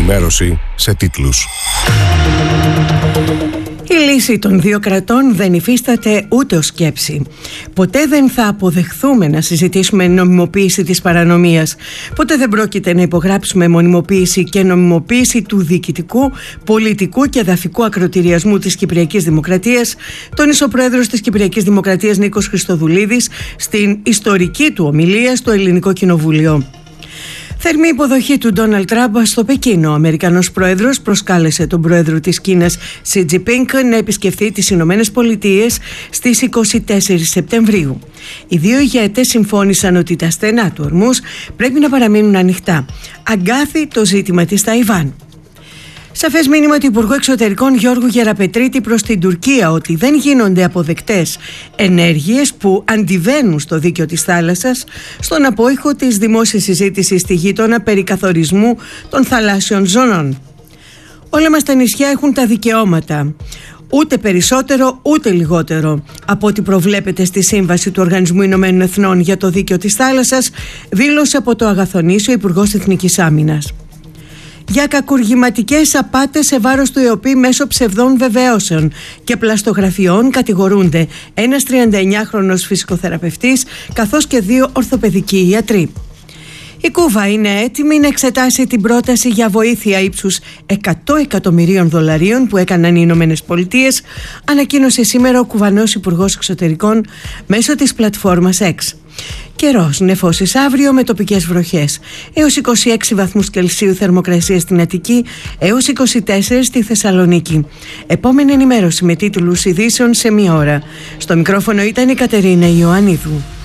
ενημέρωση σε τίτλους. Η λύση των δύο κρατών δεν υφίσταται ούτε ως σκέψη. Ποτέ δεν θα αποδεχθούμε να συζητήσουμε νομιμοποίηση της παρανομίας. Ποτέ δεν πρόκειται να υπογράψουμε μονιμοποίηση και νομιμοποίηση του διοικητικού, πολιτικού και εδαφικού ακροτηριασμού της Κυπριακής Δημοκρατίας, τόνισε ο πρόεδρος της Κυπριακής Δημοκρατίας Νίκος Χριστοδουλίδης στην ιστορική του ομιλία στο Ελληνικό Κοινοβούλιο. Θερμή υποδοχή του Ντόναλντ Τραμπ στο Πεκίνο. Ο Αμερικανός πρόεδρος προσκάλεσε τον πρόεδρο της Κίνας Σι Τζινπίνγκ να επισκεφθεί τις Ηνωμένες Πολιτείες στις 24 Σεπτεμβρίου. Οι δύο ηγέτες συμφώνησαν ότι τα στενά του ορμούς πρέπει να παραμείνουν ανοιχτά. Αγκάθι το ζήτημα της Ταϊβάν. Σαφές μήνυμα του Υπουργού Εξωτερικών Γιώργου Γεραπετρίτη προς την Τουρκία ότι δεν γίνονται αποδεκτές ενέργειες που αντιβαίνουν στο δίκαιο της θάλασσας, στον απόϊχο της δημόσιας συζήτησης στη γείτονα περί καθορισμού των θαλάσσιων ζώνων. Όλα μας τα νησιά έχουν τα δικαιώματα. Ούτε περισσότερο ούτε λιγότερο από ό,τι προβλέπεται στη Σύμβαση του Οργανισμού Ηνωμένων Εθνών για το Δίκαιο της Θάλασσας, δήλωσε από το Αγαθονήσιο Υπουργός Εθνικής Άμυνας. Για κακουργηματικές απάτες σε βάρος του ΕΟΠΗ μέσω ψευδών βεβαιώσεων και πλαστογραφιών κατηγορούνται ένας 39χρονος φυσικοθεραπευτής καθώς και 2 ορθοπαιδικοί ιατροί. Η Κούβα είναι έτοιμη να εξετάσει την πρόταση για βοήθεια ύψους $100 εκατομμυρίων που έκαναν οι Ηνωμένες Πολιτείες, ανακοίνωσε σήμερα ο Κουβανός Υπουργός Εξωτερικών μέσω της πλατφόρμας X. Καιρός νεφώσεις αύριο με τοπικές βροχές. Έως 26 βαθμούς Κελσίου θερμοκρασία στην Αττική, έως 24 στη Θεσσαλονίκη. Επόμενη ενημέρωση με τίτλους ειδήσεων σε 1 ώρα. Στο μικρόφωνο ήταν η Κατερίνα Ιωαννίδου.